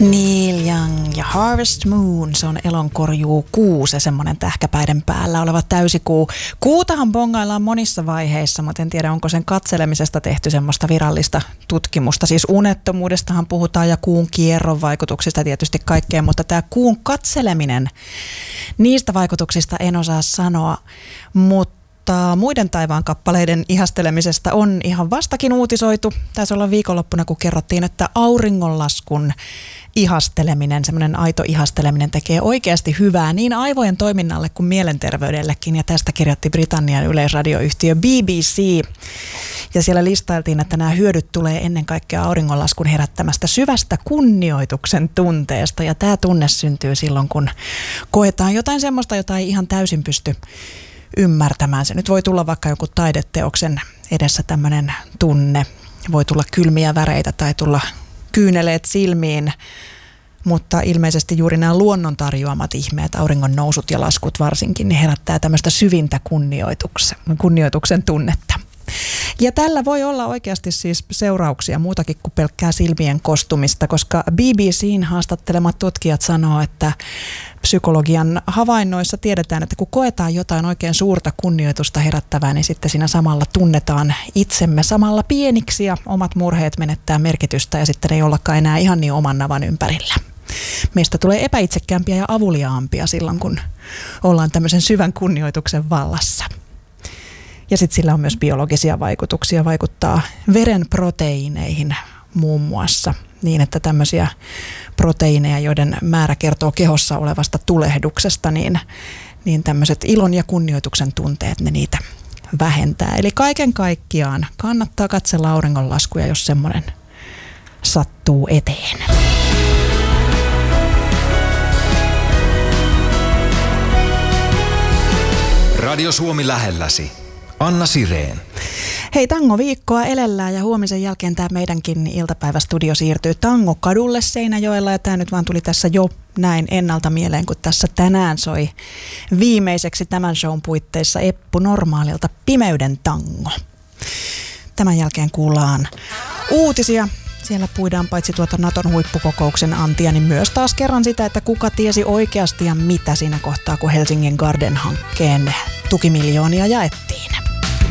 Neil Young ja Harvest Moon, se on elonkorjuu se semmoinen tähkäpäiden päällä oleva täysikuu. Kuutahan bongaillaan monissa vaiheissa, mutta en tiedä, onko sen katselemisesta tehty semmoista virallista tutkimusta. Siis unettomuudestahan puhutaan ja kuun kierron vaikutuksista tietysti kaikkea, mutta tämä kuun katseleminen, niistä vaikutuksista en osaa sanoa, mutta muiden taivaan kappaleiden ihastelemisesta on ihan vastakin uutisoitu. Taisi olla viikonloppuna, kun kerrottiin, että auringonlaskun ihasteleminen, semmoinen aito ihasteleminen tekee oikeasti hyvää niin aivojen toiminnalle kuin mielenterveydellekin. Ja tästä kirjoitti Britannian yleisradioyhtiö BBC. Ja siellä listailtiin, että nämä hyödyt tulee ennen kaikkea auringonlaskun herättämästä syvästä kunnioituksen tunteesta. Ja tämä tunne syntyy silloin, kun koetaan jotain semmoista, jota ei ihan täysin pysty ymmärtämään. Se nyt voi tulla vaikka joku taideteoksen edessä tämmöinen tunne. Voi tulla kylmiä väreitä tai tulla kyyneleet silmiin, mutta ilmeisesti juuri nämä luonnon tarjoamat ihmeet, auringon nousut ja laskut varsinkin, niin herättää tämmöistä syvintä kunnioituksen tunnetta. Ja tällä voi olla oikeasti siis seurauksia muutakin kuin pelkkää silmien kostumista, koska BBC:n haastattelemat tutkijat sanoo, että psykologian havainnoissa tiedetään, että kun koetaan jotain oikein suurta kunnioitusta herättävää, niin sitten siinä samalla tunnetaan itsemme samalla pieniksi ja omat murheet menettää merkitystä ja sitten ei ollakaan enää ihan niin oman navan ympärillä. Meistä tulee epäitsekkäämpiä ja avuliaampia silloin, kun ollaan tämmöisen syvän kunnioituksen vallassa. Ja sitten sillä on myös biologisia vaikutuksia, vaikuttaa veren proteiineihin muun muassa niin, että tämmöisiä proteiineja, joiden määrä kertoo kehossa olevasta tulehduksesta, niin tämmöiset ilon ja kunnioituksen tunteet, ne niitä vähentää. Eli kaiken kaikkiaan kannattaa katsella auringonlaskuja, jos semmoinen sattuu eteen. Radio Suomi lähelläsi. Anna Sireen. Hei, tango-viikkoa elellään ja huomisen jälkeen tämä meidänkin iltapäivästudio siirtyy Tangokadulle Seinäjoella. Ja tämä nyt vaan tuli tässä jo näin ennalta mieleen, kun tässä tänään soi viimeiseksi tämän shown puitteissa Eppu Normaalilta Pimeyden tango. Tämän jälkeen kuullaan uutisia. Siellä puidaan paitsi Naton huippukokouksen antia, niin myös taas kerran sitä, että kuka tiesi oikeasti ja mitä siinä kohtaa, kun Helsingin Garden-hankkeen tukimiljoonia jaettiin.